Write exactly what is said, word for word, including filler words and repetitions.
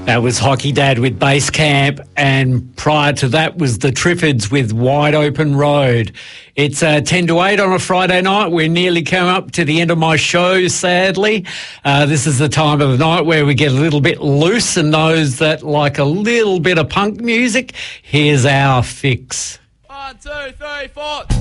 That was Hockey Dad with Base Camp, and prior to that was the Triffids with Wide Open Road. It's uh, ten to eight on a Friday night. We're nearly come up to the end of my show, sadly. Uh, this is the time of the night where we get a little bit loose, and those that like a little bit of punk music, here's our fix. One, two, three, four.